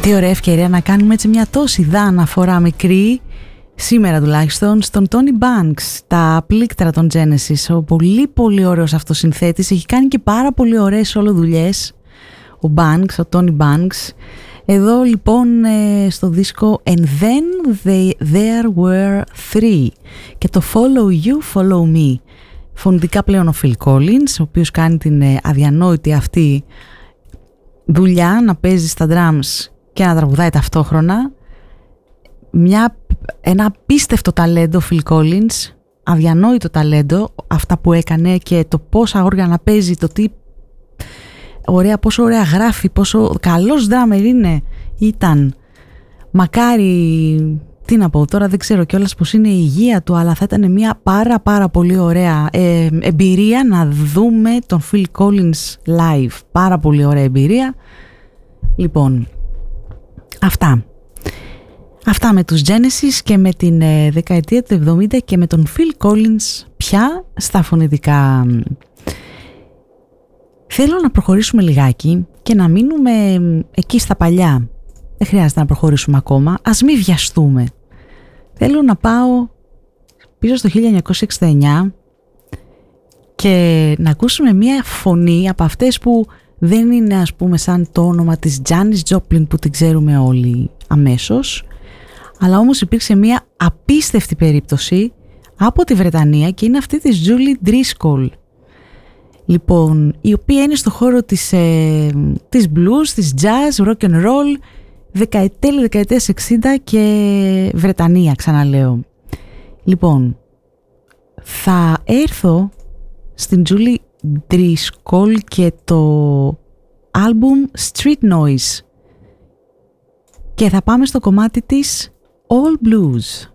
Τι ωραία ευκαιρία να κάνουμε έτσι μια τόση αναφορά μικρή, σήμερα τουλάχιστον, στον Tony Banks, τα πλήκτρα των Genesis. Ο πολύ πολύ ωραίος αυτοσυνθέτης, έχει κάνει και πάρα πολύ ωραίες solo δουλειές ο Banks, ο Tony Banks. Εδώ λοιπόν στο δίσκο And Then There Were Three και το Follow You, Follow Me. Φωνητικά πλέον ο Phil Collins, ο οποίος κάνει την αδιανόητη αυτή δουλειά να παίζει στα drums και να τραγουδάει ταυτόχρονα. Ένα απίστευτο ταλέντο Phil Collins, αδιανόητο ταλέντο, αυτά που έκανε και το πόσα όργανα παίζει, το τι ωραία, πόσο ωραία γράφει, πόσο καλός drummer ήταν. Μακάρι, τι να πω τώρα, δεν ξέρω κιόλας πως είναι η υγεία του, αλλά θα ήταν μια πάρα πολύ ωραία εμπειρία να δούμε τον Phil Collins live. Πάρα πολύ ωραία εμπειρία. Λοιπόν, αυτά με τους Genesis και με την δεκαετία του 70 και με τον Phil Collins πια στα φωνητικά. Θέλω να προχωρήσουμε λιγάκι και να μείνουμε εκεί στα παλιά. Δεν χρειάζεται να προχωρήσουμε ακόμα. Ας μην βιαστούμε. Θέλω να πάω πίσω στο 1969 και να ακούσουμε μία φωνή από αυτές που δεν είναι, ας πούμε, σαν το όνομα της Janis Joplin που την ξέρουμε όλοι αμέσως, αλλά όμως υπήρξε μία απίστευτη περίπτωση από τη Βρετανία και είναι αυτή της Julie Driscoll. Λοιπόν, η οποία είναι στο χώρο της blues, της jazz, rock and roll, τέλη δεκαετίας 60 και Βρετανία, ξαναλέω. Λοιπόν, θα έρθω στην Julie Driscoll και το album Street Noise και θα πάμε στο κομμάτι της All Blues.